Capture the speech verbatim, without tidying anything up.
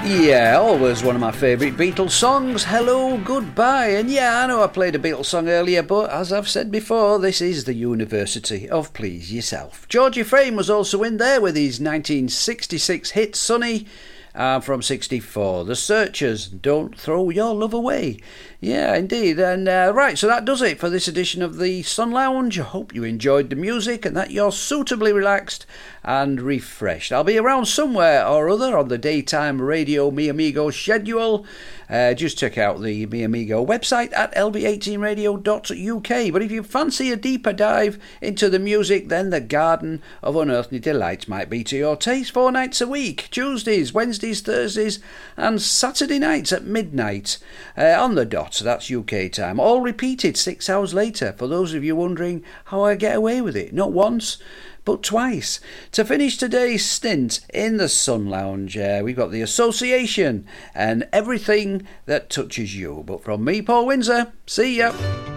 Yeah, always one of my favourite Beatles songs, Hello, Goodbye. And yeah, I know I played a Beatles song earlier, but as I've said before, this is the University of Please Yourself. Georgie Frame was also in there with his nineteen sixty-six hit Sunny, uh, from sixty-four. The Searchers, Don't Throw Your Love Away. Yeah, indeed. And uh, right, so that does it for this edition of the Sun Lounge. I hope you enjoyed the music and that you're suitably relaxed and refreshed. I'll be around somewhere or other on the daytime radio Mi Amigo schedule. Uh, just check out the Mi Amigo website at l b eighteen radio dot u k. But if you fancy a deeper dive into the music, then the Garden of Unearthly Delights might be to your taste. Four nights a week, Tuesdays, Wednesdays, Thursdays and Saturday nights at midnight uh, on the dot. So that's U K time. All repeated six hours later, for those of you wondering how I get away with it. Not once, but twice. To finish today's stint in the Sun Lounge, uh, we've got the Association and Everything That Touches You. But from me, Paul Windsor, see ya.